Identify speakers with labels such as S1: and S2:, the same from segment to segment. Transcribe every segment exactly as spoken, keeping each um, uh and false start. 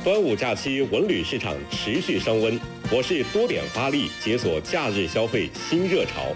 S1: 端午假期文旅市场持续升温，我市多点发力解锁假日消费新热潮。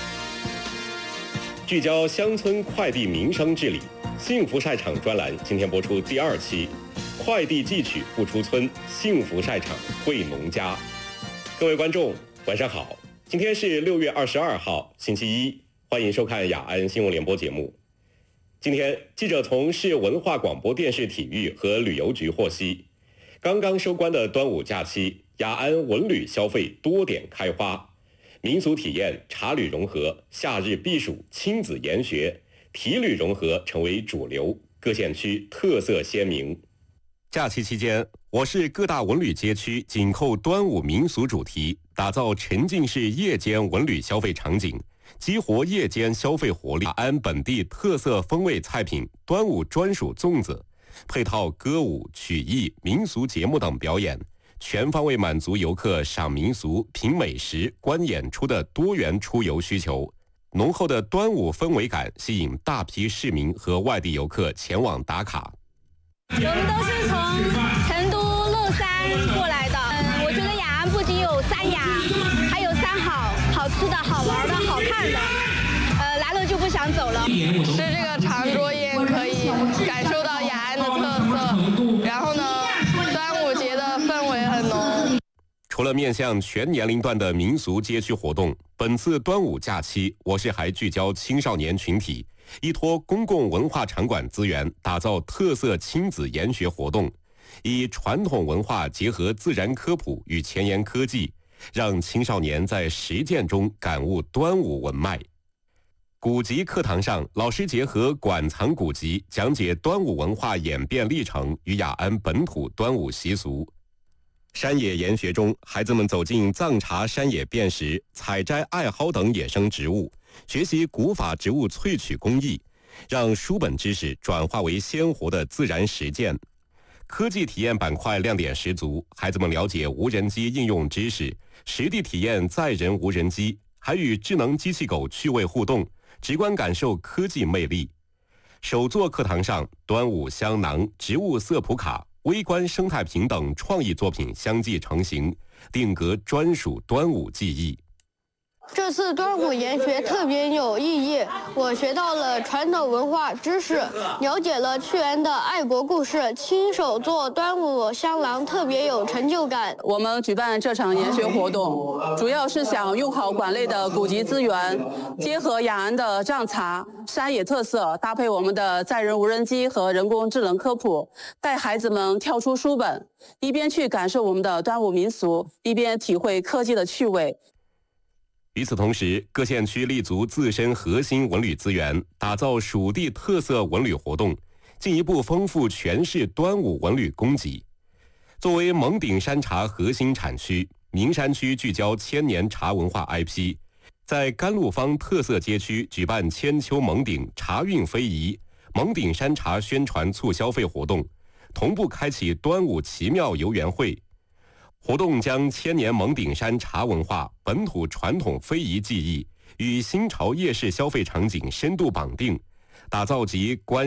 S1: 聚焦乡村快递民生治理，幸福晒场专栏今天播出第二期，快递寄取不出村，幸福晒场惠农家。各位观众，晚上好，今天是六月二十二号，星期一，欢迎收看雅安新闻联播节目。今天，记者从市文化广播电视体育和旅游局获悉，刚刚收官的端午假期，雅安文旅消费多点开花，民俗体验、茶旅融合，夏日避暑、亲子研学、体旅融合成为主流，各县区特色鲜明。假期期间，我市各大文旅街区紧扣端午民俗主题，打造沉浸式夜间文旅消费场景，激活夜间消费活力。雅安本地特色风味菜品、端午专属粽子，配套歌舞、曲艺、民俗节目等表演，全方位满足游客赏民俗、品美食、观演出的多元出游需求。浓厚的端午氛围感吸引大批市民和外地游客前往打卡。
S2: 我们都是从成都乐山过来的。嗯，我觉得雅安不仅有三雅，还有三好，好吃的、好玩的、好看的。呃，来了就不想走了。
S3: 吃这个长桌宴可以感受到雅安的特色，然后呢，端午节的氛围很浓。
S1: 除了面向全年龄段的民俗街区活动，本次端午假期，我市还聚焦青少年群体，依托公共文化场馆资源，打造特色亲子研学活动，以传统文化结合自然科普与前沿科技，让青少年在实践中感悟端午文脉。古籍课堂上，老师结合馆藏古籍，讲解端午文化演变历程与雅安本土端午习俗。山野研学中，孩子们走进藏茶山野辨识、采摘艾蒿等野生植物，学习古法植物萃取工艺，让书本知识转化为鲜活的自然实践。科技体验板块亮点十足，孩子们了解无人机应用知识，实地体验载人无人机，还与智能机器狗趣味互动，直观感受科技魅力。手作课堂上，端午香囊、植物色谱卡、微观生态瓶等创意作品相继成型，定格专属端午记忆。
S4: 这次端午研学特别有意义，我学到了传统文化知识，了解了屈原的爱国故事，亲手做端午香囊特别有成就感。
S5: 我们举办这场研学活动，主要是想用好馆内的古籍资源，结合雅安的藏茶、山野特色，搭配我们的载人无人机和人工智能科普，带孩子们跳出书本，一边去感受我们的端午民俗，一边体会科技的趣味。
S1: 与此同时，各县区立足自身核心文旅资源，打造属地特色文旅活动，进一步丰富全市端午文旅供给。作为蒙顶山茶核心产区，名山区聚焦千年茶文化 I P， 在甘露坊特色街区举办千秋蒙顶茶韵非遗、蒙顶山茶宣传促消费活动，同步开启端午奇妙游园会。活动将千年蒙顶山茶文化、本土传统非遗技艺与新潮夜市消费场景深度绑定，打造集观